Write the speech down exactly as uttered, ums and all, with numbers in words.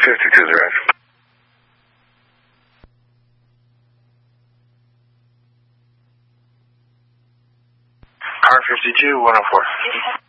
fifty-two is right. Car fifty-two, one oh four.